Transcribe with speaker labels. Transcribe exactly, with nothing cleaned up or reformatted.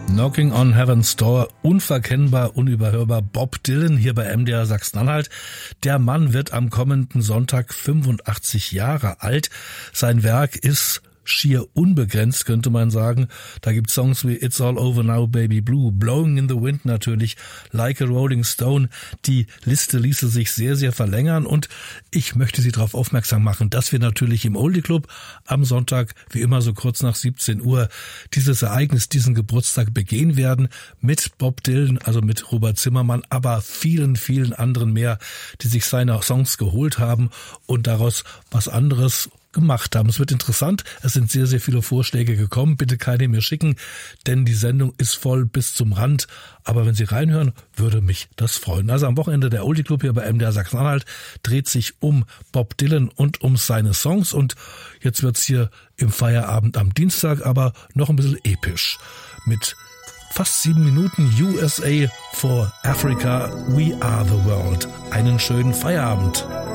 Speaker 1: Knocking on Heaven's Door, unverkennbar, unüberhörbar. Bob Dylan hier bei M D R Sachsen-Anhalt. Der Mann wird am kommenden Sonntag fünfundachtzig Jahre alt. Sein Werk ist schier unbegrenzt, könnte man sagen. Da gibt es Songs wie It's All Over Now, Baby Blue, Blowing in the Wind natürlich, Like a Rolling Stone. Die Liste ließe sich sehr, sehr verlängern und ich möchte Sie darauf aufmerksam machen, dass wir natürlich im Oldie Club am Sonntag, wie immer so kurz nach siebzehn Uhr, dieses Ereignis, diesen Geburtstag begehen werden mit Bob Dylan, also mit Robert Zimmermann, aber vielen, vielen anderen mehr, die sich seine Songs geholt haben und daraus was anderes gemacht haben. Es wird interessant. Es sind sehr, sehr viele Vorschläge gekommen. Bitte keine mehr schicken, denn die Sendung ist voll bis zum Rand. Aber wenn Sie reinhören, würde mich das freuen. Also am Wochenende der Oldie Club hier bei M D R Sachsen-Anhalt dreht sich um Bob Dylan und um seine Songs. Und jetzt wird's hier im Feierabend am Dienstag aber noch ein bisschen episch. Mit fast sieben Minuten U S A for Africa, We Are the World. Einen schönen Feierabend.